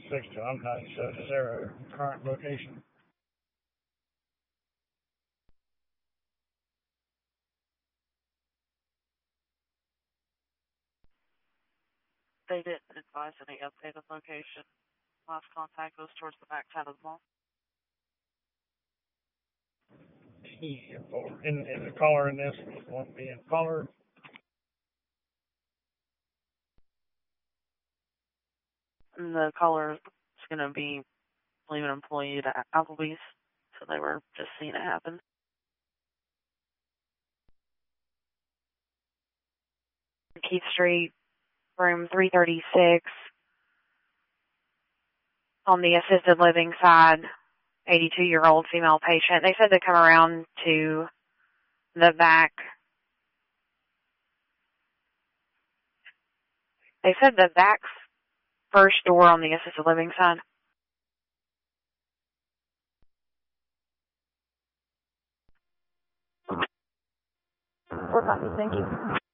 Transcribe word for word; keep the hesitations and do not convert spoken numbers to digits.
six to I'm not sure. Is there a current location? They didn't advise any updated location. Last contact was towards the back side of the mall. In, in the caller in this won't be in color. And the caller is going to be leaving an employee at Applebee's, so they were just seeing it happen. Keith Street, room three thirty-six, on the assisted living side, eighty-two-year-old female patient. They said they come around to the back. They said the back first door on the assisted living side. Thank you.